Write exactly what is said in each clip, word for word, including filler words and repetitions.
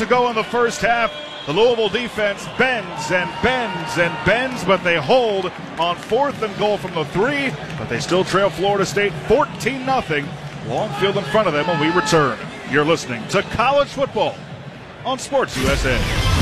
to go in the first half. The Louisville defense bends and bends and bends, but they hold on fourth and goal from the three, but they still trail Florida State fourteen nothing. Long field in front of them when we return. You're listening to College Football on Sports U S A.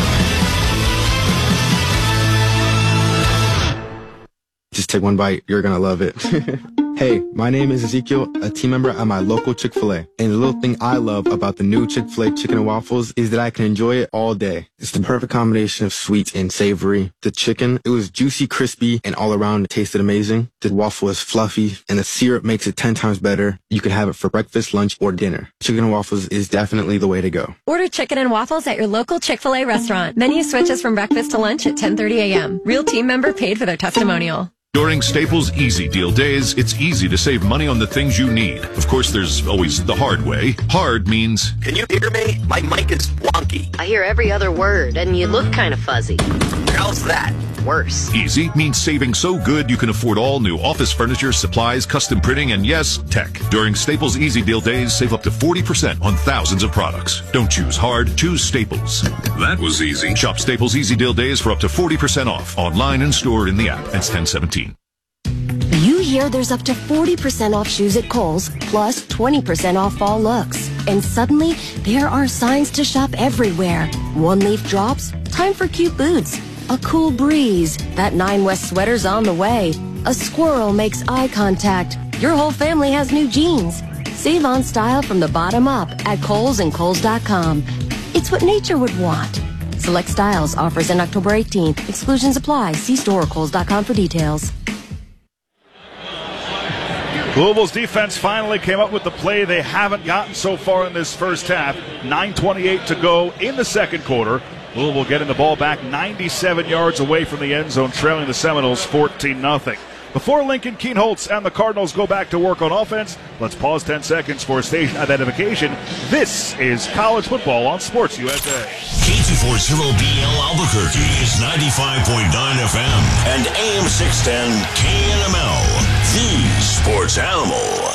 Just take one bite. You're going to love it. Hey, my name is Ezekiel, a team member at my local Chick-fil-A. And the little thing I love about the new Chick-fil-A chicken and waffles is that I can enjoy it all day. It's the perfect combination of sweet and savory. The chicken, it was juicy, crispy, and all around it tasted amazing. The waffle is fluffy, and the syrup makes it ten times better. You can have it for breakfast, lunch, or dinner. Chicken and waffles is definitely the way to go. Order chicken and waffles at your local Chick-fil-A restaurant. Menu switches from breakfast to lunch at ten thirty a.m. Real team member paid for their testimonial. During Staples Easy Deal Days, it's easy to save money on the things you need. Of course, there's always the hard way. Hard means... Can you hear me? My mic is wonky. I hear every other word, and you look kind of fuzzy. How's that? Worse. Easy means saving so good you can afford all new office furniture, supplies, custom printing, and yes, tech. During Staples Easy Deal Days, save up to forty percent on thousands of products. Don't choose hard, choose Staples. That was easy. Shop Staples Easy Deal Days for up to forty percent off, online and stored in the app. That's ten seventeen. You hear there's up to forty percent off shoes at Kohl's, plus twenty percent off fall looks. And suddenly, there are signs to shop everywhere. One-leaf drops, time for cute boots. A cool breeze, that Nine West sweater's on the way. A squirrel makes eye contact. Your whole family has new jeans. Save on style from the bottom up at Kohl's and Kohl's dot com. It's what nature would want. Select styles, offers in October eighteenth. Exclusions apply. See store or Kohl's dot com for details. Louisville's defense finally came up with the play they haven't gotten so far in this first half. nine twenty-eight to go in the second quarter. Louisville getting the ball back ninety-seven yards away from the end zone, trailing the Seminoles fourteen nothing. Before Lincoln Kienholz and the Cardinals go back to work on offense, let's pause ten seconds for station identification. This is College Football on Sports U S A. K two forty B L Albuquerque is ninety-five point nine F M and A M six ten K N M L, the sports animal.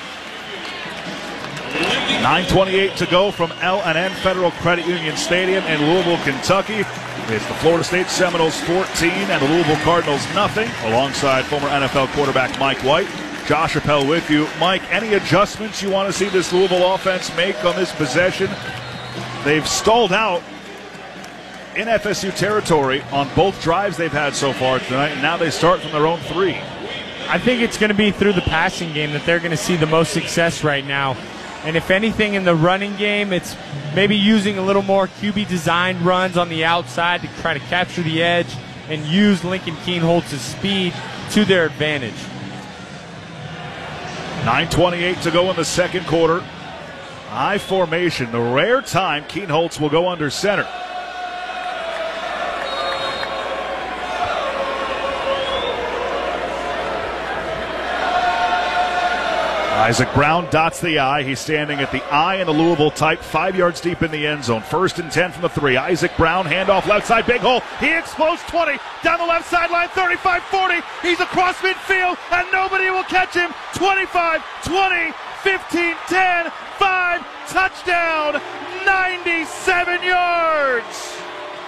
nine twenty-eight to go from L and N Federal Credit Union Stadium in Louisville, Kentucky. It's the Florida State Seminoles fourteen and the Louisville Cardinals nothing, alongside former N F L quarterback Mike White. Josh Appel with you. Mike, any adjustments you want to see this Louisville offense make on this possession? They've stalled out in F S U territory on both drives they've had so far tonight, and now they start from their own three. I think it's going to be through the passing game that they're going to see the most success right now. And if anything in the running game, it's maybe using a little more Q B-designed runs on the outside to try to capture the edge and use Lincoln Kienholz's speed to their advantage. nine twenty-eight to go in the second quarter. I formation, the rare time Kienholz will go under center. Isaac Brown dots the I. He's standing at the I in the Louisville type, five yards deep in the end zone. First and ten from the three. Isaac Brown, handoff left side, big hole. He explodes twenty, down the left sideline, thirty-five forty. He's across midfield, and nobody will catch him. twenty-five, twenty, fifteen, ten, five, touchdown, ninety-seven yards.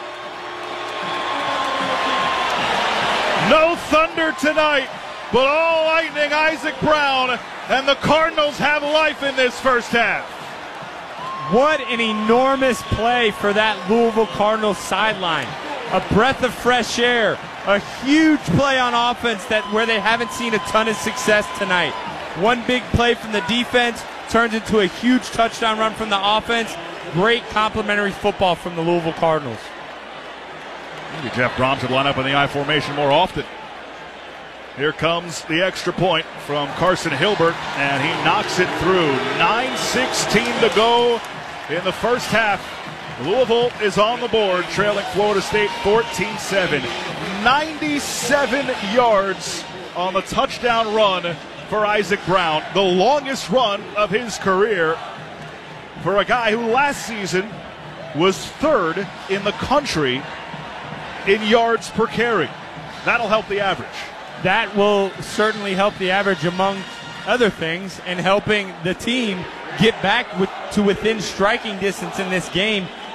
No thunder tonight, but all lightning, Isaac Brown. And the Cardinals have life in this first half. What an enormous play for that Louisville Cardinals sideline. A breath of fresh air. A huge play on offense that where they haven't seen a ton of success tonight. One big play from the defense turns into a huge touchdown run from the offense. Great complementary football from the Louisville Cardinals. Maybe Jeff Brom should line up in the I formation more often. Here comes the extra point from Carson Hilbert, and he knocks it through. nine sixteen to go in the first half. Louisville is on the board, trailing Florida State fourteen seven. ninety-seven yards on the touchdown run for Isaac Brown, the longest run of his career for a guy who last season was third in the country in yards per carry. That'll help the average. That will certainly help the average, among other things, and helping the team get back with, to within striking distance in this game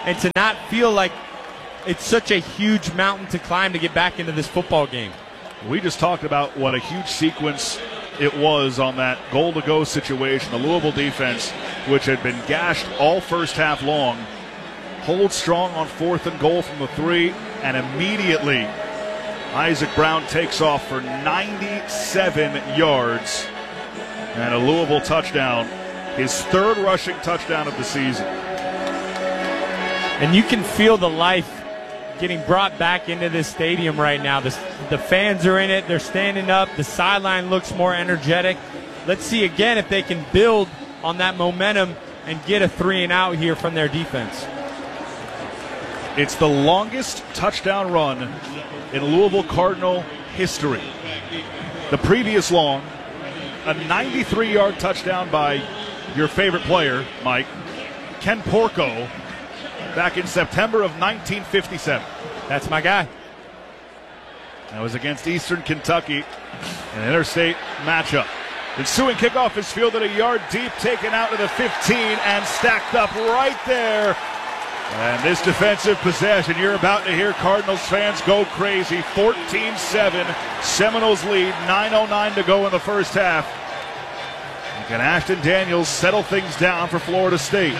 and to not feel like it's such a huge mountain to climb to get back into this football game. We just talked about what a huge sequence it was on that goal-to-go situation. The Louisville defense, which had been gashed all first half long, holds strong on fourth and goal from the three, and immediately Isaac Brown takes off for ninety-seven yards and a Louisville touchdown, his third rushing touchdown of the season. And you can feel the life getting brought back into this stadium right now. The, the fans are in it. They're standing up. The sideline looks more energetic. Let's see again if they can build on that momentum and get a three and out here from their defense. It's the longest touchdown run in Louisville Cardinal history. The previous long, a ninety-three-yard touchdown by your favorite player, Mike, Ken Porco, back in September of nineteen fifty-seven. That's my guy. That was against Eastern Kentucky, an interstate matchup. Ensuing kickoff is fielded a yard deep, taken out to the fifteen, and stacked up right there. And this defensive possession, you're about to hear Cardinals fans go crazy. fourteen seven, Seminoles lead, nine oh nine to go in the first half. And can Ashton Daniels settle things down for Florida State?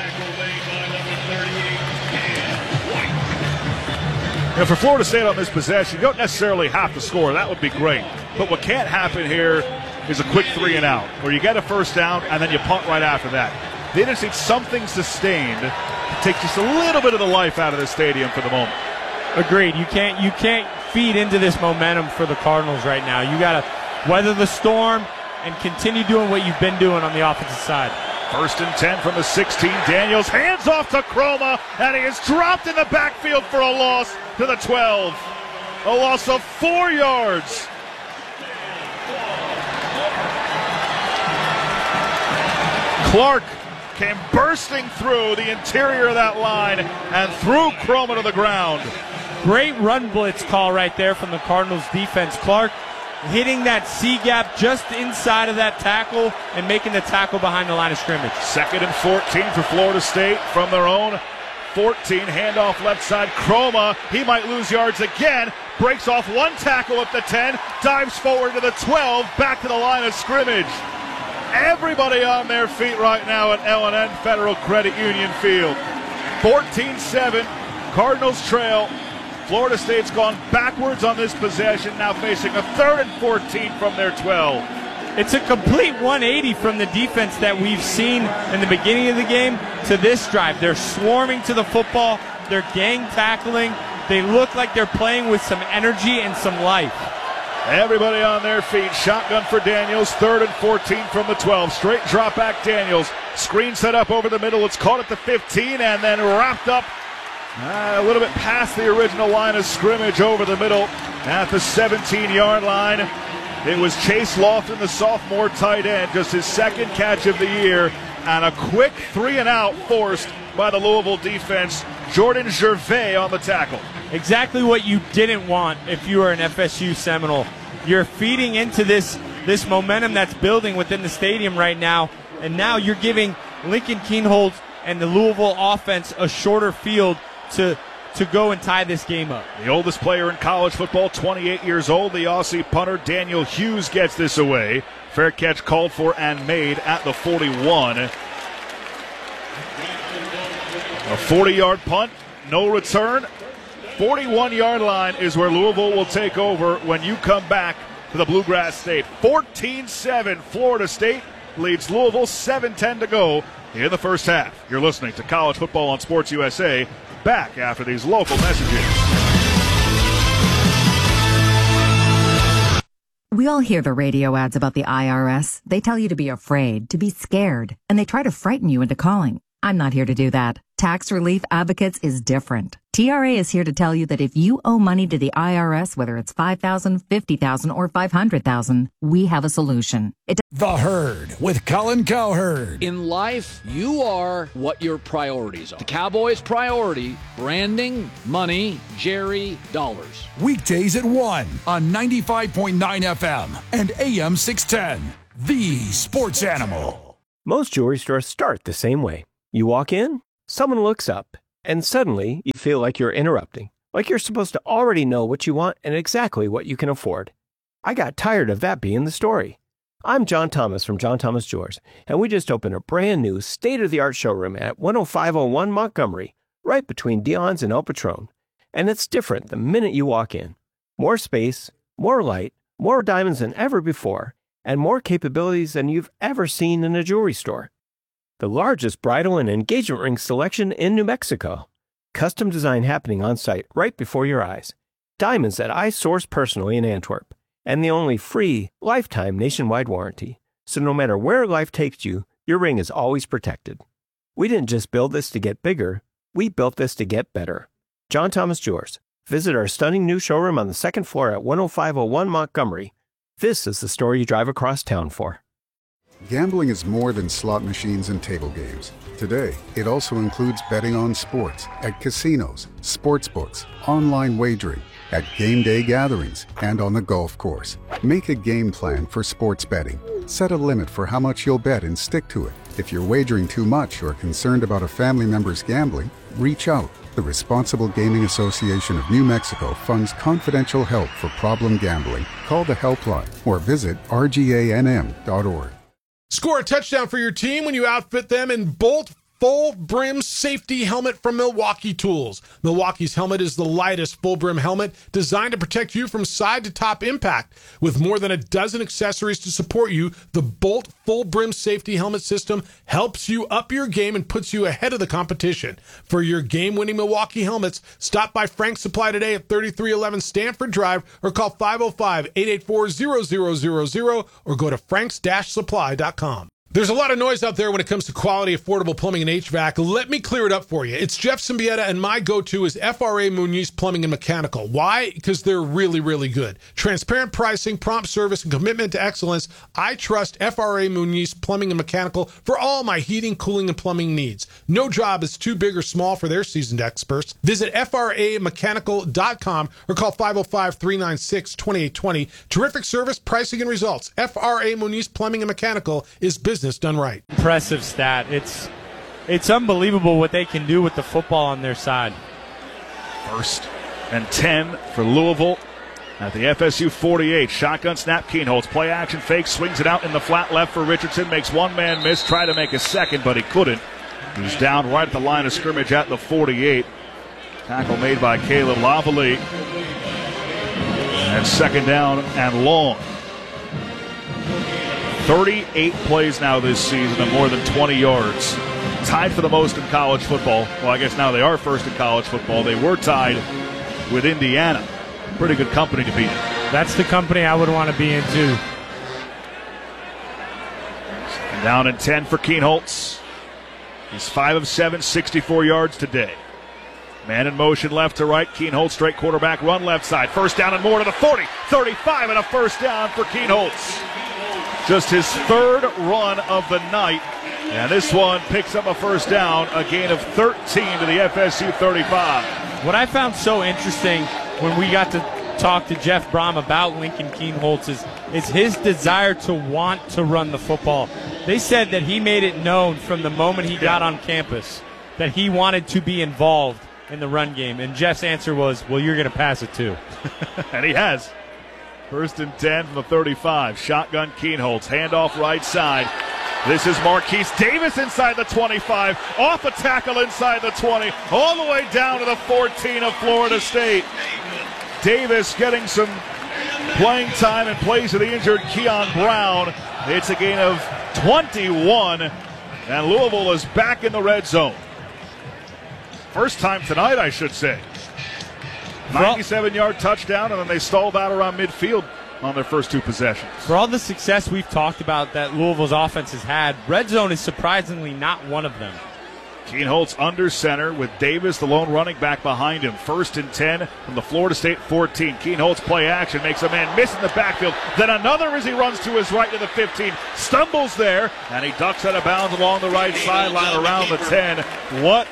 Now, for Florida State on this possession, you don't necessarily have to score. That would be great. But what can't happen here is a quick three and out, where you get a first down and then you punt right after that. They just need something sustained to take just a little bit of the life out of the stadium for the moment. Agreed. You can't you can't feed into this momentum for the Cardinals right now. You got to weather the storm and continue doing what you've been doing on the offensive side. First and ten from the sixteen. Daniels hands off to Chroma, and he is dropped in the backfield for a loss to the twelve. A loss of four yards. Clark came bursting through the interior of that line and threw Chroma to the ground. Great run blitz call right there from the Cardinals defense. Clark hitting that C-gap just inside of that tackle and making the tackle behind the line of scrimmage. Second and fourteen for Florida State from their own fourteen. Handoff left side. Chroma, he might lose yards again. Breaks off one tackle at the ten. Dives forward to the twelve. Back to the line of scrimmage. Everybody on their feet right now at L and N Federal Credit Union Field. fourteen seven. Cardinals trail. Florida State's gone backwards on this possession, now facing a third and fourteen from their twelve. It's a complete one eighty from the defense that we've seen in the beginning of the game to this drive. They're swarming to the football. They're gang tackling. They look like they're playing with some energy and some life. Everybody on their feet. Shotgun for Daniels. Third and fourteen from the twelve. Straight drop back Daniels. Screen set up over the middle. It's caught at the fifteen and then wrapped up Uh, a little bit past the original line of scrimmage over the middle at the seventeen-yard line. It was Chase Lofton, the sophomore tight end, just his second catch of the year, and a quick three and out forced by the Louisville defense. Jordan Gervais on the tackle. Exactly what you didn't want if you were an F S U Seminole. You're feeding into this, this momentum that's building within the stadium right now, and now you're giving Lincoln Kienholz and the Louisville offense a shorter field to to go and tie this game up. The oldest player in college football, twenty-eight years old, the Aussie punter Daniel Hughes gets this away. Fair catch called for and made at the forty-one. A forty-yard punt, no return. forty-one-yard line is where Louisville will take over when you come back to the Bluegrass State. fourteen seven, Florida State leads Louisville, seven ten to go in the first half. You're listening to College Football on Sports U S A. Back after these local messages. We all hear the radio ads about the I R S. They tell you to be afraid, to be scared, and they try to frighten you into calling. I'm not here to do that. Tax Relief Advocates is different. T R A is here to tell you that if you owe money to the I R S, whether it's five thousand dollars, fifty thousand dollars, or five hundred thousand dollars, we have a solution. It The Herd with Colin Cowherd. In life, you are what your priorities are. The Cowboys' priority, branding, money, Jerry, dollars. Weekdays at one on ninety-five point nine F M and A M six ten. The Sports Animal. Most jewelry stores start the same way. You walk in, someone looks up, And suddenly, you feel like you're interrupting, like you're supposed to already know what you want and exactly what you can afford. I got tired of that being the story. I'm John Thomas from John Thomas Jewelers, and we just opened a brand new state-of-the-art showroom at one oh five oh one Montgomery, right between Dion's and El Patron. And it's different the minute you walk in. More space, more light, more diamonds than ever before, and more capabilities than you've ever seen in a jewelry store. The largest bridal and engagement ring selection in New Mexico. Custom design happening on site right before your eyes. Diamonds that I source personally in Antwerp. And the only free, lifetime nationwide warranty. So no matter where life takes you, your ring is always protected. We didn't just build this to get bigger, we built this to get better. John Thomas Jewelers. Visit our stunning new showroom on the second floor at one oh five oh one Montgomery. This is the store you drive across town for. Gambling is more than slot machines and table games. Today, it also includes betting on sports, at casinos, sports books, online wagering, at game day gatherings, and on the golf course. Make a game plan for sports betting. Set a limit for how much you'll bet and stick to it. If you're wagering too much or concerned about a family member's gambling, reach out. The Responsible Gaming Association of New Mexico funds confidential help for problem gambling. Call the helpline or visit R G A N M dot org. Score a touchdown for your team when you outfit them in Bolt Full Brim Safety Helmet from Milwaukee Tools. Milwaukee's helmet is the lightest full brim helmet designed to protect you from side to top impact. With more than a dozen accessories to support you, the Bolt Full Brim Safety Helmet system helps you up your game and puts you ahead of the competition. For your game-winning Milwaukee helmets, stop by Frank's Supply today at thirty-three eleven Stanford Drive or call five oh five, eight eight four, zero zero zero zero or go to franks dash supply dot com. There's a lot of noise out there when it comes to quality, affordable plumbing and H V A C. Let me clear it up for you. It's Jeff Symbieta, and my go-to is F R A Munoz Plumbing and Mechanical. Why? Because they're really, really good. Transparent pricing, prompt service, and commitment to excellence. I trust F R A Munoz Plumbing and Mechanical for all my heating, cooling, and plumbing needs. No job is too big or small for their seasoned experts. Visit F R A mechanical dot com or call five oh five, three nine six, two eight two oh. Terrific service, pricing, and results. F R A Munoz Plumbing and Mechanical is business done right. Impressive stat. It's it's unbelievable what they can do with the football on their side. First and ten for Louisville at the F S U forty-eight. Shotgun snap, Keenholz. Play action fake, swings it out in the flat left for Richardson. Makes one man miss, try to make a second, but he couldn't. He's down right at the line of scrimmage at the forty-eight. Tackle made by Caleb Lavalley. And second down and long. thirty-eight plays now this season of more than twenty yards. Tied for the most in college football. Well, I guess now they are first in college football. They were tied with Indiana. Pretty good company to be in. That's the company I would want to be in, too. Second down and ten for Keenholz. He's five of seven, sixty-four yards today. Man in motion left to right. Keenholz straight quarterback run left side. First down and more to the forty, thirty-five, and a first down for Keenholz. Just his third run of the night. And this one picks up a first down, a gain of thirteen to the F S U thirty-five. What I found so interesting when we got to talk to Jeff Brom about Lincoln Keenholz is, is his desire to want to run the football. They said that he made it known from the moment he got on campus that he wanted to be involved in the run game. And Jeff's answer was, well, you're going to pass it too. And he has. First and ten from the thirty-five. Shotgun Keenholz. Handoff right side. This is Marquise Davis inside the twenty-five. Off a tackle inside the twenty. All the way down to the fourteen of Florida State. Davis getting some playing time and plays with the injured Keon Brown. It's a gain of twenty-one. And Louisville is back in the red zone. First time tonight, I should say. ninety-seven-yard touchdown, and then they stalled out around midfield on their first two possessions. For all the success we've talked about that Louisville's offense has had, red zone is surprisingly not one of them. Keenholz under center with Davis, the lone running back, behind him. First and ten from the Florida State fourteen. Keenholz play action, makes a man miss in the backfield. Then another as he runs to his right to the fifteen. Stumbles there, and he ducks out of bounds along the right sideline around the ten. What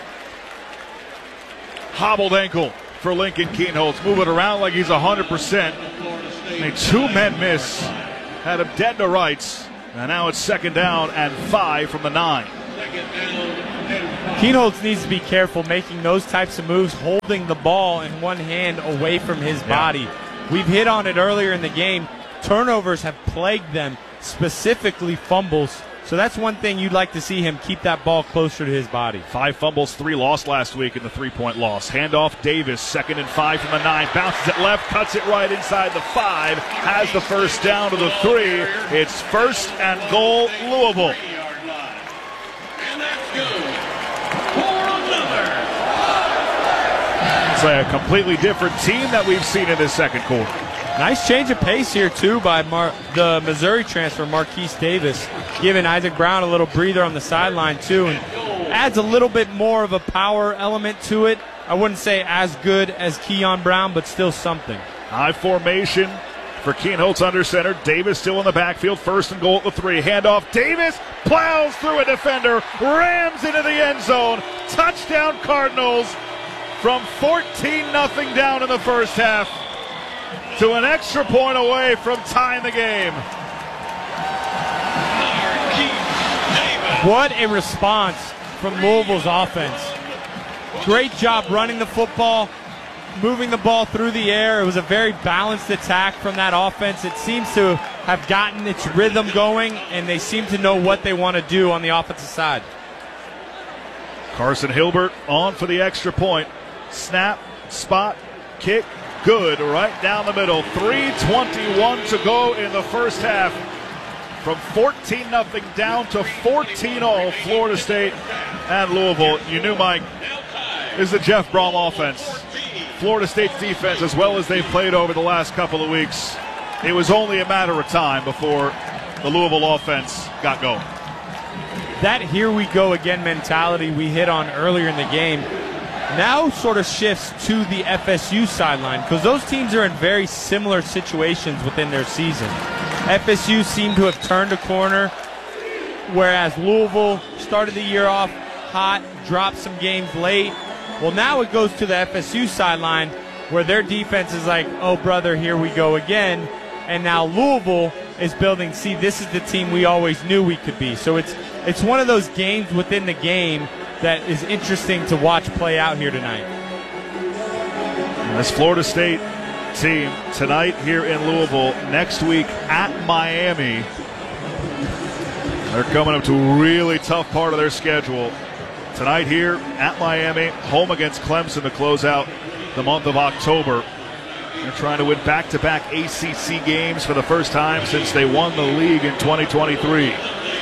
hobbled ankle for Lincoln Keenholz. Moving around like he's one hundred percent. A two-men miss. Had him dead to rights. And now it's second down and five from the nine. Kienholz needs to be careful making those types of moves, holding the ball in one hand away from his body. Yeah. We've hit on it earlier in the game. Turnovers have plagued them, specifically fumbles. So that's one thing you'd like to see him keep that ball closer to his body. Five fumbles, three lost last week in the three-point loss. Handoff, Davis, second and five from the nine. Bounces it left, cuts it right inside the five. Has the first down to the three. It's first and goal, Louisville. It's a completely different team that we've seen in this second quarter. Nice change of pace here, too, by Mar- the Missouri transfer, Marquise Davis, giving Isaac Brown a little breather on the sideline, too, and adds a little bit more of a power element to it. I wouldn't say as good as Keon Brown, but still something. High formation for Kienholz under center. Davis still in the backfield, first and goal at the three. Handoff, Davis plows through a defender, rams into the end zone. Touchdown Cardinals from fourteen nothing down in the first half to an extra point away from tying the game. What a response from Louisville's offense. Great job running the football, moving the ball through the air. It was a very balanced attack from that offense. It seems to have gotten its rhythm going, and they seem to know what they want to do on the offensive side. Carson Hilbert on for the extra point. Snap, spot, kick. Good, right down the middle. three twenty-one to go in the first half. From fourteen nothing down to fourteen all, Florida State and Louisville. You knew, Mike, this is the Jeff Brom offense. Florida State's defense, as well as they've played over the last couple of weeks, it was only a matter of time before the Louisville offense got going. That here we go again mentality we hit on earlier in the game now sort of shifts to the F S U sideline, because those teams are in very similar situations within their season. F S U seemed to have turned a corner, whereas Louisville started the year off hot, dropped some games late. Well, now it goes to the F S U sideline, where their defense is like, oh, brother, here we go again. And now Louisville is building, see, this is the team we always knew we could be. So it's it's one of those games within the game that is interesting to watch play out here tonight. And this Florida State team tonight here in Louisville, next week at Miami. They're coming up to a really tough part of their schedule. Tonight here at Miami, home against Clemson to close out the month of October. They're trying to win back-to-back A C C games for the first time since they won the league in twenty twenty-three.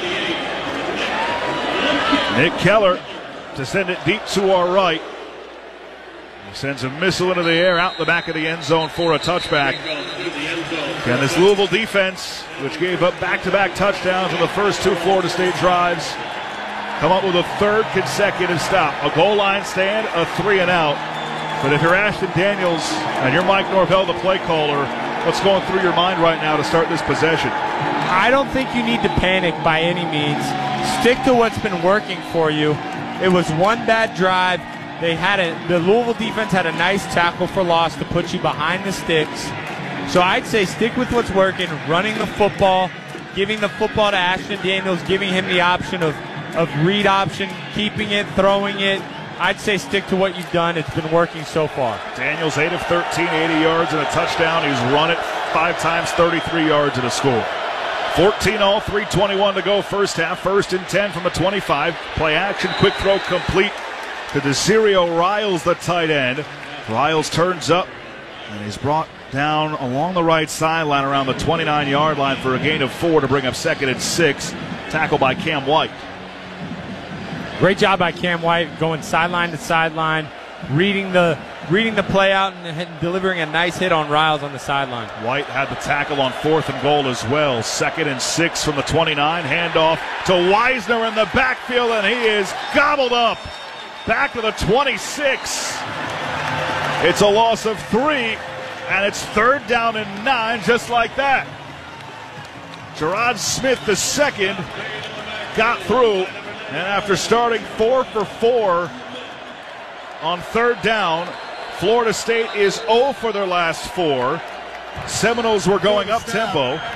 Nick Keller to send it deep to our right. He sends a missile into the air out the back of the end zone for a touchback. And this Louisville defense, which gave up back-to-back touchdowns in the first two Florida State drives, come up with a third consecutive stop. A goal line stand, a three and out. But if you're Ashton Daniels and you're Mike Norvell, the play caller, what's going through your mind right now to start this possession? I don't think you need to panic by any means. Stick to what's been working for you. It was one bad drive. They had a, the Louisville defense had a nice tackle for loss to put you behind the sticks. So I'd say stick with what's working, running the football, giving the football to Ashton Daniels, giving him the option of, of read option, keeping it, throwing it. I'd say stick to what you've done. It's been working so far. Daniels eight of thirteen, eighty yards and a touchdown. He's run it five times, thirty-three yards and a score. fourteen all, three twenty-one to go first half. First and ten from a twenty-five. Play action, quick throw complete to Desirio Riles, the tight end. Riles turns up, and he's brought down along the right sideline around the twenty-nine-yard line for a gain of four to bring up second and six. Tackle by Cam White. Great job by Cam White, going sideline to sideline, reading the reading the play out and delivering a nice hit on Riles on the sideline. White had the tackle on fourth and goal as well. Second and six from the twenty-nine. Handoff to Weisner in the backfield, and he is gobbled up. Back to the twenty-six. It's a loss of three, and it's third down and nine, just like that. Gerard Smith, the second, got through, and after starting four for four on third down, Florida State is zero for their last four. Seminoles were going up tempo.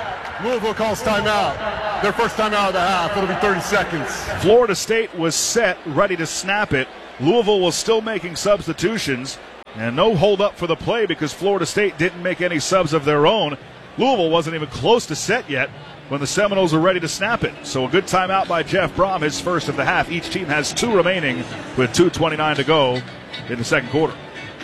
Louisville calls timeout. Their first timeout of the half. It'll be thirty seconds. Florida State was set, ready to snap it. Louisville was still making substitutions, and no hold up for the play because Florida State didn't make any subs of their own. Louisville wasn't even close to set yet when the Seminoles were ready to snap it. So a good timeout by Jeff Brom, his first of the half. Each team has two remaining with two twenty-nine to go in the second quarter.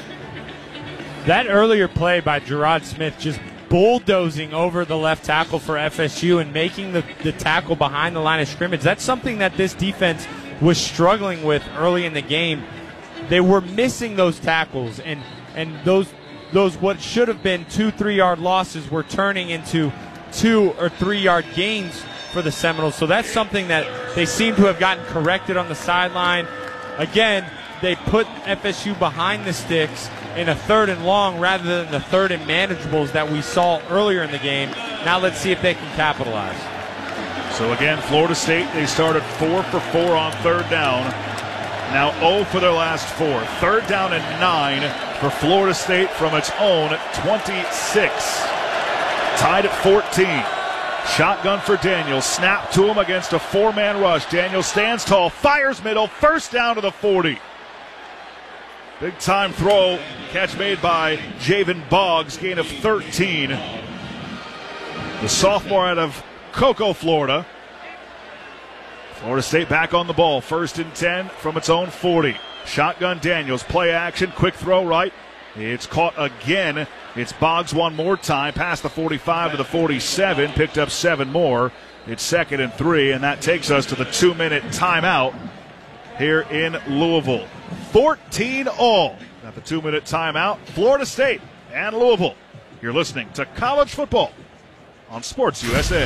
That earlier play by Gerard Smith just bulldozing over the left tackle for F S U and making the, the tackle behind the line of scrimmage. That's something that this defense was struggling with early in the game. They were missing those tackles, and and those those what should have been two, three-yard losses were turning into two or three-yard gains for the Seminoles. So that's something that they seem to have gotten corrected on the sideline. Again, they put F S U behind the sticks in a third and long rather than the third and manageables that we saw earlier in the game. Now let's see if they can capitalize. So again, Florida State, they started four for four on third down. Now zero for their last four. Third down and nine for Florida State from its own twenty-six. Tied at fourteen. Shotgun for Daniels. Snap to him against a four-man rush. Daniels stands tall, fires middle, first down to the forty. Big time throw. Catch made by Javen Boggs. Gain of thirteen. The sophomore out of Cocoa, Florida. Florida State back on the ball. First and ten from its own forty. Shotgun Daniels. Play action. Quick throw right. It's caught again. It's Boggs one more time. Past the forty-five to the forty-seven. Picked up seven more. It's second and three. And that takes us to the two-minute timeout here in Louisville. fourteen all at the two-minute timeout. Florida State and Louisville. You're listening to College Football on Sports U S A.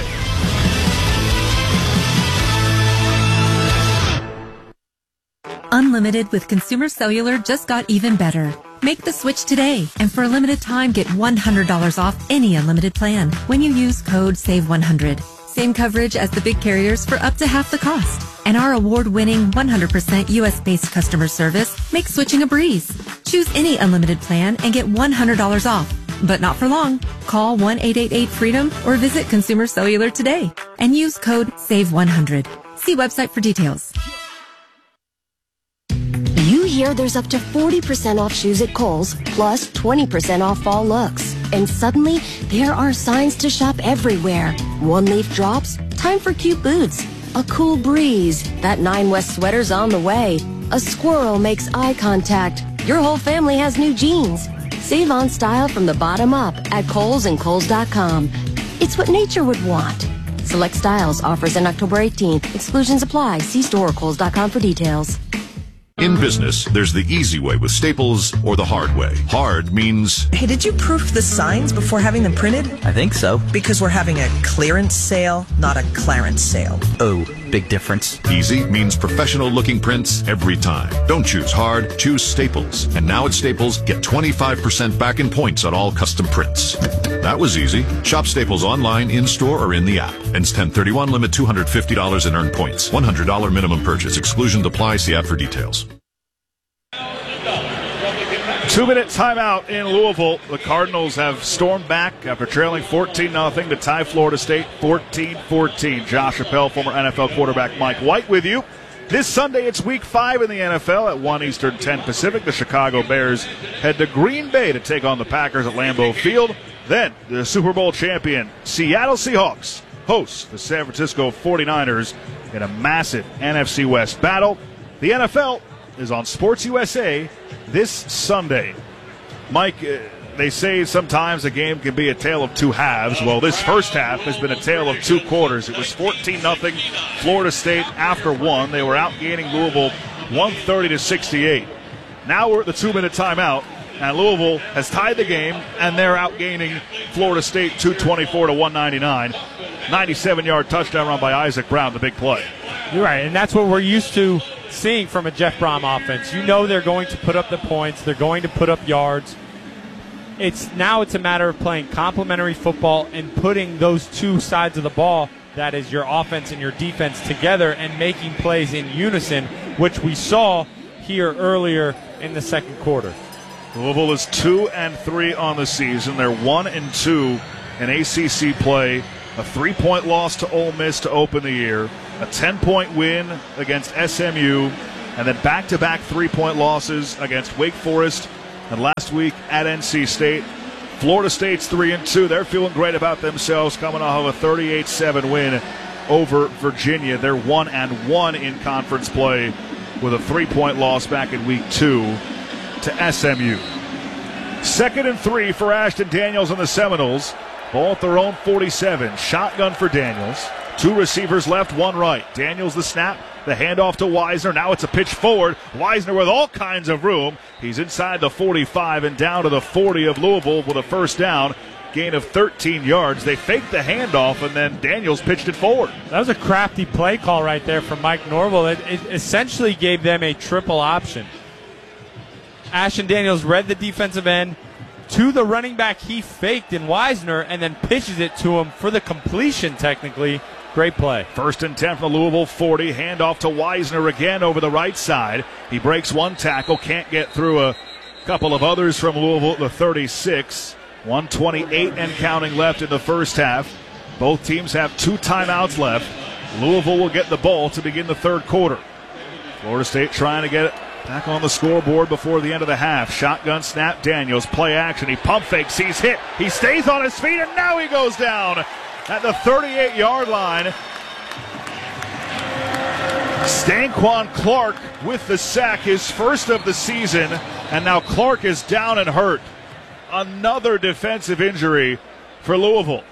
Unlimited with Consumer Cellular just got even better. Make the switch today, and for a limited time, get one hundred dollars off any unlimited plan when you use code save one hundred. Same coverage as the big carriers for up to half the cost. And our award-winning one hundred percent U S-based customer service makes switching a breeze. Choose any unlimited plan and get one hundred dollars off. But not for long. Call one eight eight eight freedom or visit Consumer Cellular today and use code save one hundred. See website for details. You hear there's up to forty percent off shoes at Kohl's, plus twenty percent off fall looks. And suddenly, there are signs to shop everywhere. One leaf drops, time for cute boots. A cool breeze, that Nine West sweater's on the way. A squirrel makes eye contact. Your whole family has new jeans. Save on style from the bottom up at Kohl's and Kohl's dot com. It's what nature would want. Select styles, offers in October eighteenth. Exclusions apply. See store or Kohl's dot com for details. In business, there's the easy way with Staples or the hard way. Hard means... Hey, did you proof the signs before having them printed? I think so. Because we're having a clearance sale, not a clarence sale. Oh, big difference. Easy means professional-looking prints every time. Don't choose hard, choose Staples. And now at Staples, get twenty-five percent back in points on all custom prints. That was easy. Shop Staples online, in-store, or in the app. Ends ten thirty-one, limit two hundred fifty dollars in earned points. one hundred dollars minimum purchase. Exclusions apply. See app for details. Two-minute timeout in Louisville. The Cardinals have stormed back after trailing fourteen nothing to tie Florida State fourteen fourteen. Josh Appel, former N F L quarterback Mike White with you. This Sunday, it's week five in the N F L at one Eastern, ten Pacific. The Chicago Bears head to Green Bay to take on the Packers at Lambeau Field. Then, the Super Bowl champion Seattle Seahawks hosts the San Francisco forty-niners in a massive N F C West battle. The N F L is on Sports U S A this Sunday. Mike, uh, they say sometimes a game can be a tale of two halves. Well, this first half has been a tale of two quarters. It was fourteen nothing Florida State after one. They were outgaining Louisville one thirty to sixty-eight. Now we're at the two-minute timeout, and Louisville has tied the game, and they're outgaining Florida State two twenty-four to one ninety-nine. ninety-seven-yard touchdown run by Isaac Brown, the big play. You're right, and that's what we're used to seeing from a Jeff Brom offense. You know they're going to put up the points. They're going to put up yards. It's now it's a matter of playing complementary football and putting those two sides of the ball, that is your offense and your defense, together and making plays in unison, which we saw here earlier in the second quarter. Louisville is two and three on the season. They're one and two in A C C play a three-point loss to Ole Miss to open the year, a ten-point win against S M U, and then back-to-back three-point losses against Wake Forest and last week at N C State. Florida State's three and two. They're feeling great about themselves, coming off of a thirty-eight seven win over Virginia. They're one and one in conference play with a three-point loss back in week two to S M U. Second and three for Ashton Daniels and the Seminoles. Ball at their own forty-seven. Shotgun for Daniels. Two receivers left, one right. Daniels the snap, the handoff to Wisner. Now it's a pitch forward. Wisner with all kinds of room. He's inside the forty-five and down to the forty of Louisville with a first down. Gain of thirteen yards. They faked the handoff, and then Daniels pitched it forward. That was a crafty play call right there from Mike Norvell. It, it essentially gave them a triple option. Ashton Daniels read the defensive end to the running back he faked in Wisner, and then pitches it to him for the completion, technically. Great play. First and ten from the Louisville forty. Handoff to Wisner again over the right side. He breaks one tackle, can't get through a couple of others from Louisville at the thirty-six. one twenty-eight and counting left in the first half. Both teams have two timeouts left. Louisville will get the ball to begin the third quarter. Florida State trying to get it back on the scoreboard before the end of the half. Shotgun snap, Daniels, play action. He pump fakes, he's hit. He stays on his feet, and now he goes down at the thirty-eight-yard line. Stanquan Clark with the sack, his first of the season, and now Clark is down and hurt. Another defensive injury for Louisville.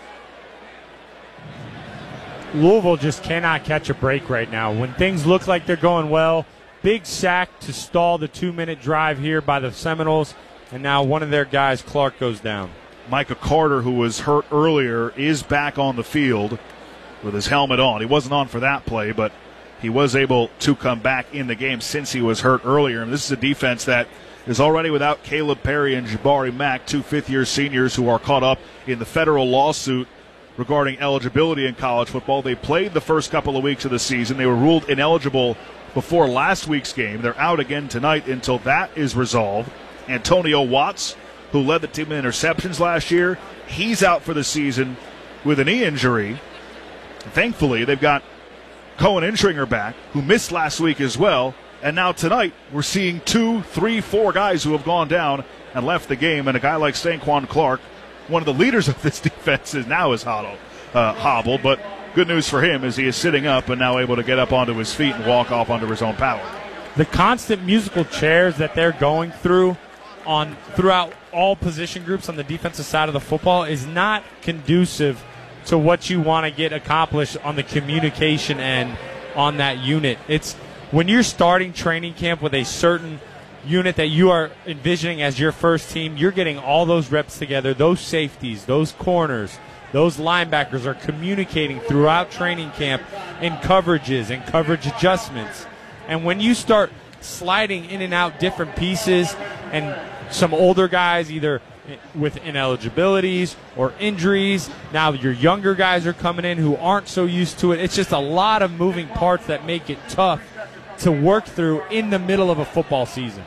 Louisville just cannot catch a break right now. When things look like they're going well, big sack to stall the two-minute drive here by the Seminoles, and now one of their guys, Clark, goes down. Micah Carter, who was hurt earlier, is back on the field with his helmet on. He wasn't on for that play, but he was able to come back in the game since he was hurt earlier. And this is a defense that is already without Caleb Perry and Jabari Mack, two fifth-year seniors who are caught up in the federal lawsuit regarding eligibility in college football. They played the first couple of weeks of the season. They were ruled ineligible before last week's game. They're out again tonight until that is resolved. Antonio Watts, who led the team in interceptions last year, he's out for the season with a knee injury. Thankfully, they've got Cohen Intringer back, who missed last week as well. And now tonight, we're seeing two, three, four guys who have gone down and left the game. And a guy like Stanquan Clark, one of the leaders of this defense, is now is hobbled. Uh, hobbled. But good news for him is he is sitting up and now able to get up onto his feet and walk off under his own power. The constant musical chairs that they're going through on throughout all position groups on the defensive side of the football is not conducive to what you want to get accomplished on the communication end on that unit. It's when you're starting training camp with a certain unit that you are envisioning as your first team, you're getting all those reps together, those safeties, those corners, those linebackers are communicating throughout training camp in coverages and coverage adjustments. And when you start sliding in and out different pieces and some older guys either with ineligibilities or injuries, now your younger guys are coming in who aren't so used to it. It's just a lot of moving parts that make it tough to work through in the middle of a football season.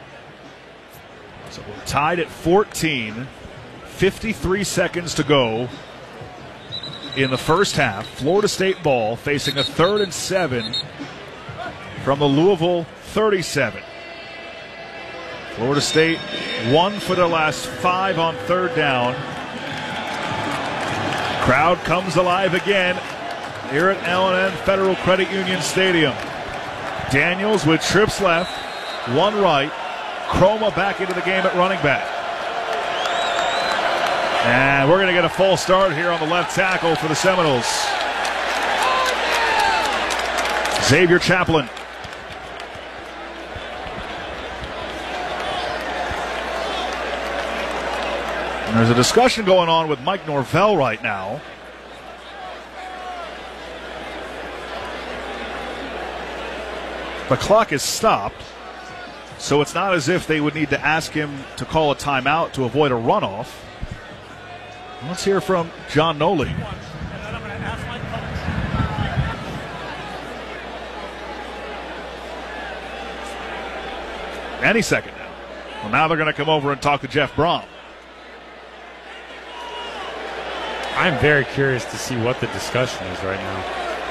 So we're tied at fourteen, fifty-three seconds to go in the first half. Florida State ball facing a third and seven from the Louisville thirty-seven. Florida State one for their last five on third down. Crowd comes alive again here at L and N Federal Credit Union Stadium. Daniels with trips left, one right. Chroma back into the game at running back. And we're going to get a full start here on the left tackle for the Seminoles. Xavier Chaplin. And there's a discussion going on with Mike Norvell right now. The clock is stopped, so it's not as if they would need to ask him to call a timeout to avoid a runoff. Let's hear from John Noli. Any second now. Well, now they're going to come over and talk to Jeff Brom. I'm very curious to see what the discussion is right now.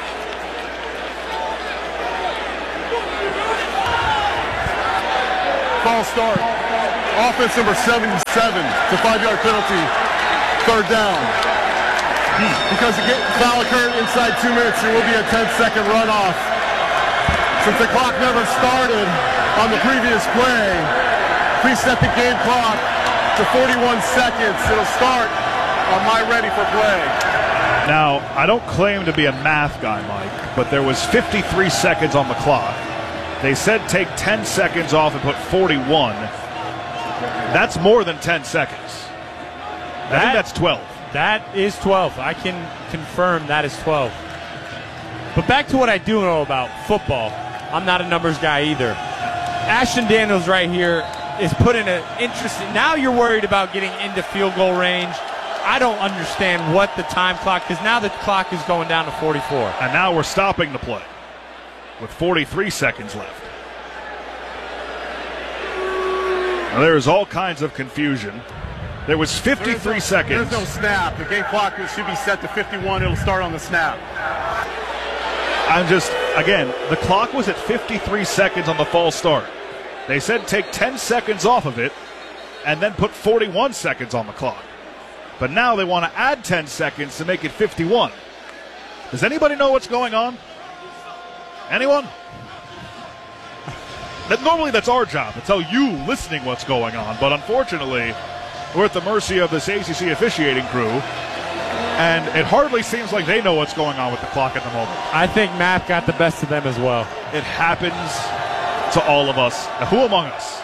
False start. Offense number seventy-seven. It's a five-yard penalty. Third down. Because the foul occurred inside two minutes, there will be a ten-second runoff. Since the clock never started on the previous play, please set the game clock to forty-one seconds. It'll start on my ready for play. Now, I don't claim to be a math guy, Mike, but there was fifty-three seconds on the clock. They said take ten seconds off and put forty-one. That's more than ten seconds. I think that's twelve. That is twelve. I can confirm that is twelve. But back to what I do know about football. I'm not a numbers guy either. Ashton Daniels right here is put in an interesting. Now you're worried about getting into field goal range. I don't understand what the time clock, because now the clock is going down to forty-four. And now we're stopping the play with forty-three seconds left. Now, there's all kinds of confusion. There was fifty-three no, seconds. There's no snap. The game clock should be set to fifty-one. It'll start on the snap. I'm just, again, the clock was at fifty-three seconds on the false start. They said take ten seconds off of it and then put forty-one seconds on the clock. But now they want to add ten seconds to make it fifty-one. Does anybody know what's going on? Anyone? That, normally that's our job, to tell you listening what's going on. But unfortunately, we're at the mercy of this A C C officiating crew. And it hardly seems like they know what's going on with the clock at the moment. I think math got the best of them as well. It happens to all of us. Now, who among us?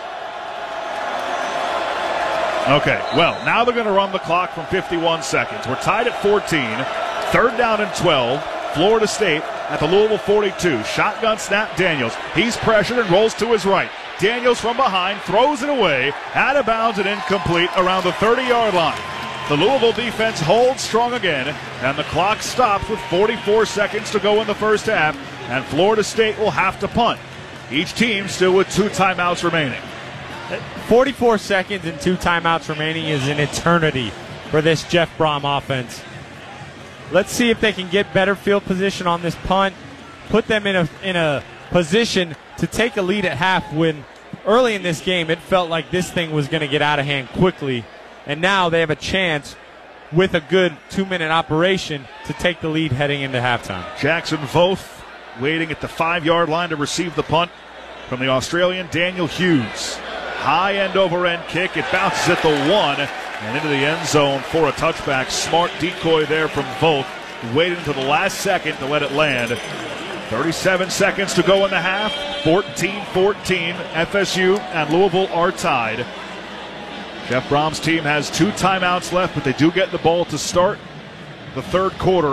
Okay, well, now they're going to run the clock from fifty-one seconds. We're tied at fourteen. Third down and twelve. Florida State at the Louisville forty-two. Shotgun snap, Daniels. He's pressured and rolls to his right. Daniels from behind throws it away. Out of bounds and incomplete around the thirty-yard line. The Louisville defense holds strong again, and the clock stops with forty-four seconds to go in the first half, and Florida State will have to punt. Each team still with two timeouts remaining. forty-four seconds and two timeouts remaining is an eternity for this Jeff Brom offense. Let's see if they can get better field position on this punt, put them in a in a position to take a lead at half when early in this game it felt like this thing was going to get out of hand quickly. And now they have a chance with a good two-minute operation to take the lead heading into halftime. Jackson Voth waiting at the five-yard line to receive the punt from the Australian Daniel Hughes. High end-over-end kick. It bounces at the one and into the end zone for a touchback. Smart decoy there from Voth. Waited until the last second to let it land. thirty-seven seconds to go in the half. fourteen fourteen. F S U and Louisville are tied. Jeff Brom's team has two timeouts left, but they do get the ball to start the third quarter.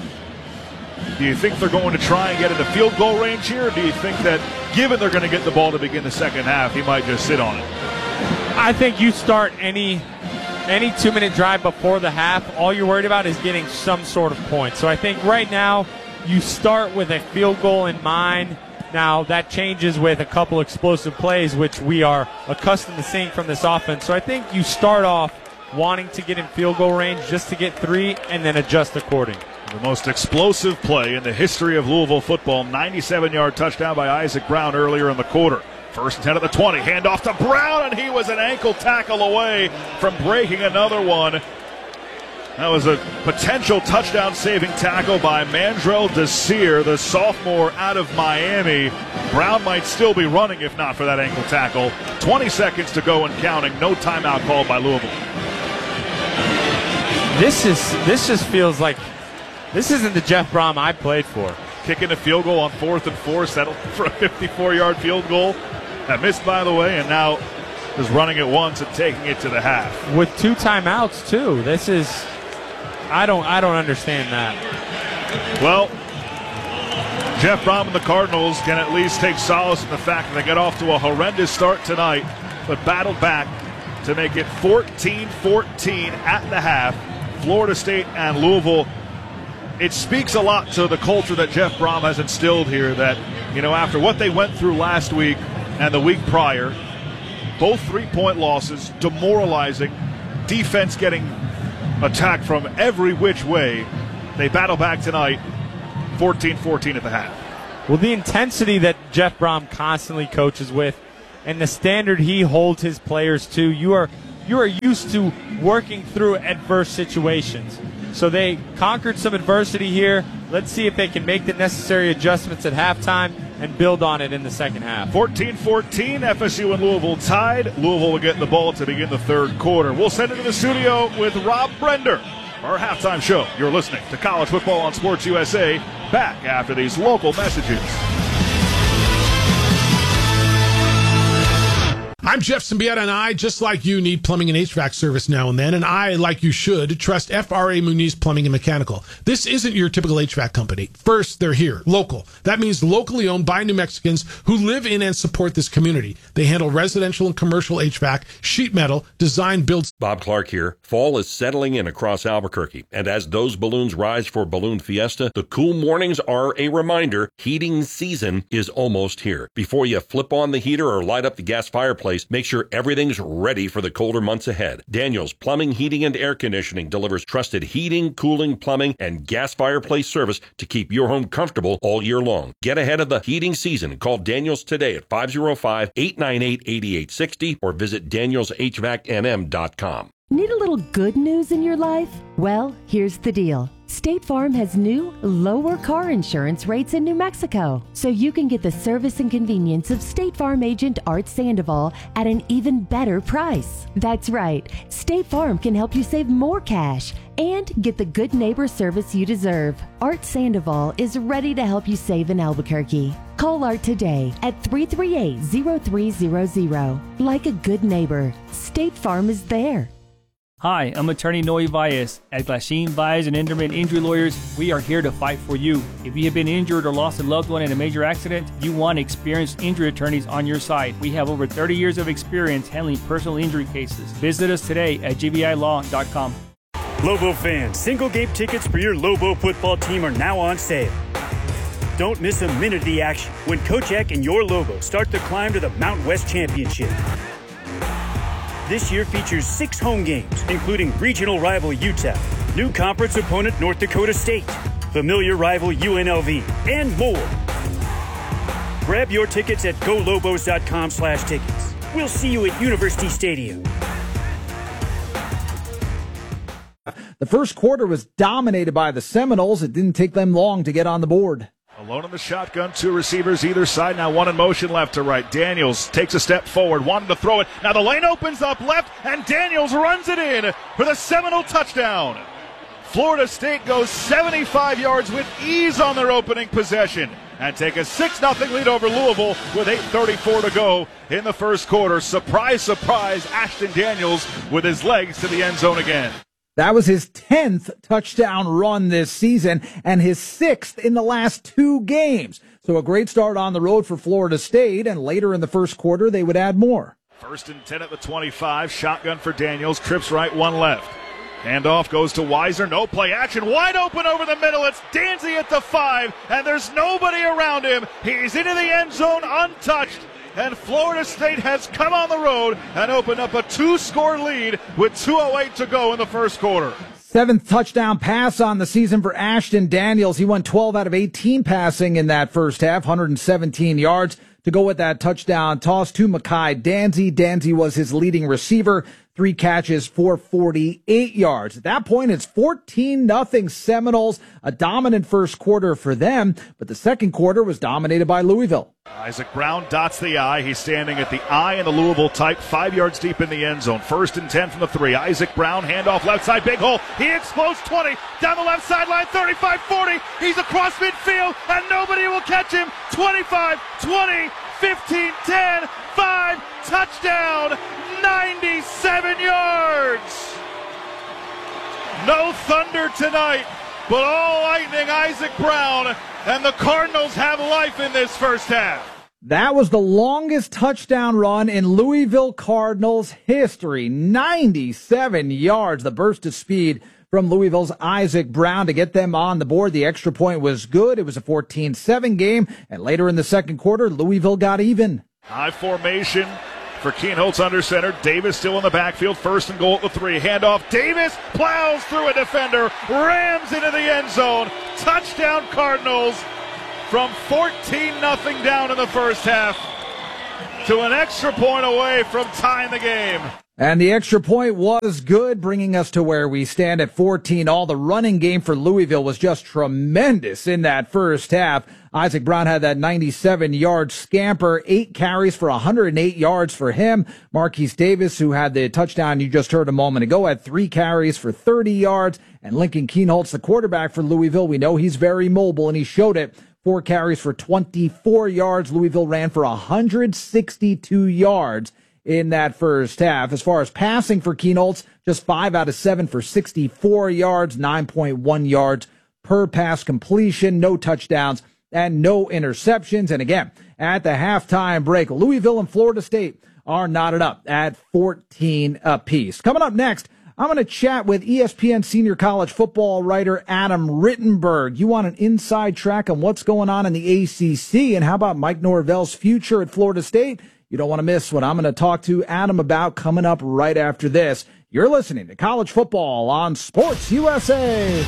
Do you think they're going to try and get into field goal range here, or do you think that given they're going to get the ball to begin the second half, he might just sit on it? I think you start any any two-minute drive before the half, all you're worried about is getting some sort of point. So I think right now you start with a field goal in mind. Now, that changes with a couple explosive plays, which we are accustomed to seeing from this offense. So I think you start off wanting to get in field goal range just to get three and then adjust accordingly. The most explosive play in the history of Louisville football, ninety-seven-yard touchdown by Isaac Brown earlier in the quarter. First and ten at the twenty, handoff to Brown, and he was an ankle tackle away from breaking another one. That was a potential touchdown-saving tackle by Mandrell Desir, the sophomore out of Miami. Brown might still be running if not for that ankle tackle. twenty seconds to go and counting. No timeout called by Louisville. This is this just feels like this isn't the Jeff Brom I played for. Kicking a field goal on fourth and four, settled for a fifty-four-yard field goal. That missed, by the way, and now is running it once and taking it to the half. With two timeouts, too. This is... I don't I don't understand that. Well, Jeff Brom and the Cardinals can at least take solace in the fact that they got off to a horrendous start tonight, but battled back to make it fourteen fourteen at the half. Florida State and Louisville. It speaks a lot to the culture that Jeff Brom has instilled here that, you know, after what they went through last week and the week prior, both three-point losses, demoralizing, defense getting attack from every which way. They battle back tonight, fourteen fourteen at the half. Well, the intensity that Jeff Brohm constantly coaches with and the standard he holds his players to, you are you are used to working through adverse situations. So they conquered some adversity here. Let's see if they can make the necessary adjustments at halftime and build on it in the second half. fourteen fourteen, F S U and Louisville tied. Louisville will get the ball to begin the third quarter. We'll send it to the studio with Rob Brender, our halftime show. You're listening to College Football on Sports U S A. Back after these local messages. I'm Jeff Symbieta, and I, just like you, need plumbing and H V A C service now and then, and I, like you should, trust F R A Muniz Plumbing and Mechanical. This isn't your typical H V A C company. First, they're here, local. That means locally owned by New Mexicans who live in and support this community. They handle residential and commercial H V A C, sheet metal, design, builds. Bob Clark here. Fall is settling in across Albuquerque, and as those balloons rise for Balloon Fiesta, the cool mornings are a reminder heating season is almost here. Before you flip on the heater or light up the gas fireplace, make sure everything's ready for the colder months ahead. Daniels Plumbing, Heating, and Air Conditioning delivers trusted heating, cooling, plumbing, and gas fireplace service to keep your home comfortable all year long. Get ahead of the heating season. Call Daniels today at five oh five, eight nine eight, eight eight six oh or visit daniels h v a c n m dot com. Need a little good news in your life? Well, here's the deal. State Farm has new, lower car insurance rates in New Mexico, so you can get the service and convenience of State Farm agent Art Sandoval at an even better price. That's right, State Farm can help you save more cash and get the good neighbor service you deserve. Art Sandoval is ready to help you save in Albuquerque. Call Art today at three three eight, zero three zero zero. Like a good neighbor, State Farm is there. Hi, I'm attorney Noe Valles. At Glasheen, Valles and Enderman Injury Lawyers, we are here to fight for you. If you have been injured or lost a loved one in a major accident, you want experienced injury attorneys on your side. We have over thirty years of experience handling personal injury cases. Visit us today at g b i law dot com. Lobo fans, single game tickets for your Lobo football team are now on sale. Don't miss a minute of the action when Coach Eck and your Lobo start the climb to the Mountain West Championship. This year features six home games, including regional rival U T E P, new conference opponent North Dakota State, familiar rival U N L V, and more. Grab your tickets at go lobos dot com slash tickets. We'll see you at University Stadium. The first quarter was dominated by the Seminoles. It didn't take them long to get on the board. Alone in the shotgun, two receivers either side. Now one in motion left to right. Daniels takes a step forward, wanted to throw it. Now the lane opens up left, and Daniels runs it in for the Seminole touchdown. Florida State goes seventy-five yards with ease on their opening possession and take a six nothing lead over Louisville with eight thirty-four to go in the first quarter. Surprise, surprise, Ashton Daniels with his legs to the end zone again. That was his tenth touchdown run this season and his sixth in the last two games. So a great start on the road for Florida State, and later in the first quarter they would add more. First and ten at the twenty-five. Shotgun for Daniels. Trips right, one left. Handoff goes to Weiser. No play action. Wide open over the middle. It's Danzy at the five, and there's nobody around him. He's into the end zone untouched. And Florida State has come on the road and opened up a two-score lead with two oh eight to go in the first quarter. Seventh touchdown pass on the season for Ashton Daniels. He went twelve out of eighteen passing in that first half, one hundred seventeen yards to go with that touchdown toss to Mekhi Danzy. Danzy was his leading receiver. Three catches for forty-eight yards. At that point, it's fourteen nothing Seminoles. A dominant first quarter for them, but the second quarter was dominated by Louisville. Isaac Brown dots the I. He's standing at the I in the Louisville type, five yards deep in the end zone. First and ten from the three. Isaac Brown, handoff left side, big hole. He explodes twenty, down the left sideline, thirty-five forty. He's across midfield, and nobody will catch him. twenty-five twenty, fifteen ten, five, touchdown, ninety-seven yards. No thunder tonight, but all lightning. Isaac Brown, and the Cardinals have life in this first half. That was the longest touchdown run in Louisville Cardinals history. ninety-seven yards, the burst of speed from Louisville's Isaac Brown to get them on the board. The extra point was good. It was a fourteen seven game, and later in the second quarter, Louisville got even. High formation. for Kienholz under center. Davis still in the backfield. First and goal at the three. Handoff. Davis plows through a defender. Rams into the end zone. Touchdown Cardinals from fourteen nothing down in the first half to an extra point away from tying the game. And the extra point was good, bringing us to where we stand at fourteen all. The running game for Louisville was just tremendous in that first half. Isaac Brown had that ninety-seven-yard scamper, eight carries for one hundred eight yards for him. Marquise Davis, who had the touchdown you just heard a moment ago, had three carries for thirty yards. And Lincoln Kienholz, the quarterback for Louisville, we know he's very mobile, and he showed it. Four carries for twenty-four yards. Louisville ran for one hundred sixty-two yards in that first half. As far as passing for Kienholz, just five out of seven for sixty-four yards, nine point one yards per pass completion, no touchdowns, and no interceptions. And again, at the halftime break, Louisville and Florida State are knotted up at fourteen apiece. Coming up next, I'm going to chat with E S P N senior college football writer Adam Rittenberg. You want an inside track on what's going on in the A C C, and how about Mike Norvell's future at Florida State? You don't want to miss what I'm going to talk to Adam about coming up right after this. You're listening to College Football on Sports U S A.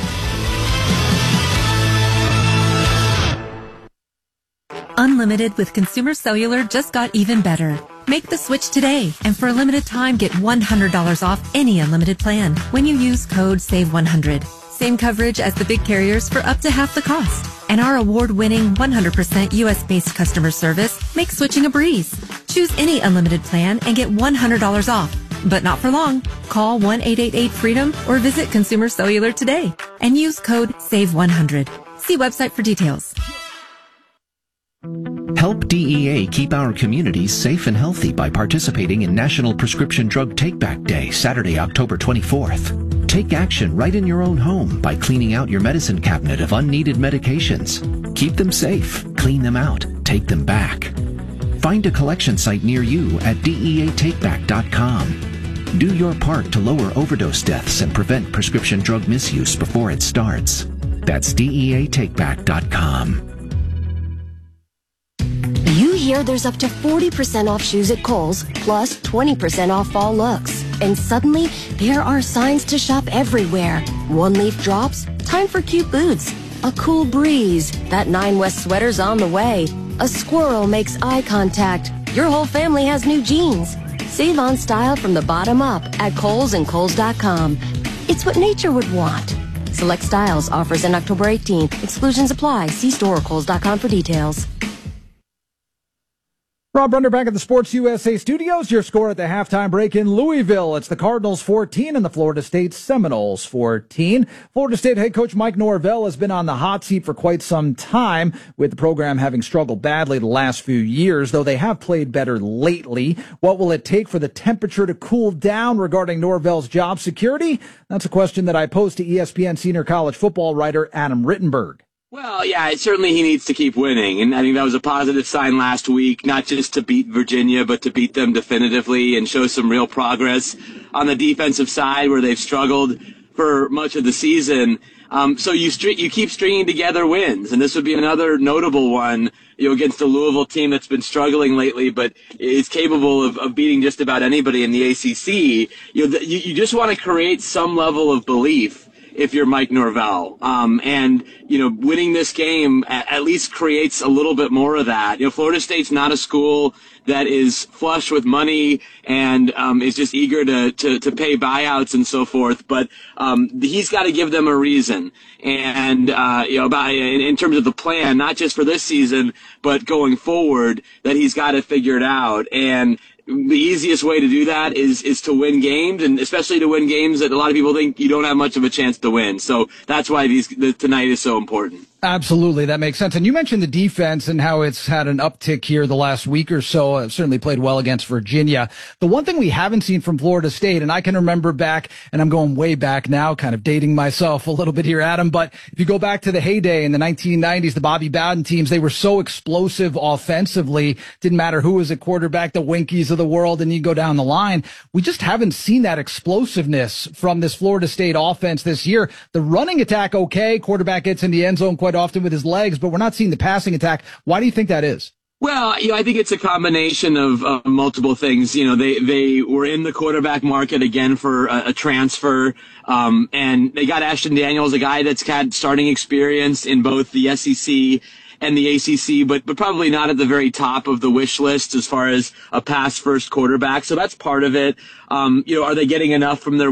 Unlimited with Consumer Cellular just got even better. Make the switch today, and for a limited time, get one hundred dollars off any unlimited plan when you use code save one hundred. Same coverage as the big carriers for up to half the cost. And our award-winning one hundred percent U S-based customer service makes switching a breeze. Choose any unlimited plan and get one hundred dollars off. But not for long. Call one eight eight eight freedom or visit Consumer Cellular today and use code save one hundred. See website for details. Help D E A keep our communities safe and healthy by participating in National Prescription Drug Take-Back Day, Saturday, October twenty-fourth. Take action right in your own home by cleaning out your medicine cabinet of unneeded medications. Keep them safe, clean them out, take them back. Find a collection site near you at D E A take back dot com. Do your part to lower overdose deaths and prevent prescription drug misuse before it starts. That's D E A take back dot com. You hear there's up to forty percent off shoes at Kohl's, plus twenty percent off fall looks. And suddenly, there are signs to shop everywhere. One leaf drops, time for cute boots. A cool breeze, that Nine West sweater's on the way. A squirrel makes eye contact. Your whole family has new jeans. Save on style from the bottom up at Kohl's and Kohl's dot com. It's what nature would want. Select styles, offers in October eighteenth. Exclusions apply. See store or Kohl's dot com for details. Rob Brunner back at the Sports U S A studios. Your score at the halftime break in Louisville. It's the Cardinals fourteen and the Florida State Seminoles fourteen. Florida State head coach Mike Norvell has been on the hot seat for quite some time, with the program having struggled badly the last few years, though they have played better lately. What will it take for the temperature to cool down regarding Norvell's job security? That's a question that I posed to E S P N senior college football writer Adam Rittenberg. Well, yeah, certainly he needs to keep winning, and I think that was a positive sign last week, not just to beat Virginia, but to beat them definitively and show some real progress on the defensive side where they've struggled for much of the season. Um, so you str- you keep stringing together wins, and this would be another notable one, you know, against the Louisville team that's been struggling lately, but is capable of, of beating just about anybody in the A C C. You know, th- you, you just want to create some level of belief if you're Mike Norvell. Um, and, you know, winning this game at, at least creates a little bit more of that. You know, Florida State's not a school that is flush with money and um, is just eager to, to, to pay buyouts and so forth. But um, he's got to give them a reason. And, uh, you know, about, in, in terms of the plan, not just for this season, but going forward, that he's got to figure it out. And the easiest way to do that is is to win games, and especially to win games that a lot of people think you don't have much of a chance to win. So that's why these the, tonight is so important. Absolutely, that makes sense. And you mentioned the defense and how it's had an uptick here the last week or so. It certainly played well against Virginia. The one thing we haven't seen from Florida State, and I can remember back, and I'm going way back now, kind of dating myself a little bit here, Adam, but if you go back to the heyday in the nineteen nineties, the Bobby Bowden teams, they were so explosive offensively. Didn't matter who was at quarterback, the Winkies of the world, and you go down the line. We just haven't seen that explosiveness from this Florida State offense this year. The running attack, okay, quarterback gets in the end zone quite often with his legs, but we're not seeing the passing attack. Why do you think that is? Well, you know, I think it's a combination of uh, multiple things. You know, they, they were in the quarterback market again for a, a transfer, um, and they got Ashton Daniels, a guy that's had starting experience in both the S E C and the A C C, but, but probably not at the very top of the wish list as far as a pass first quarterback. So that's part of it. Um, you know, are they getting enough from their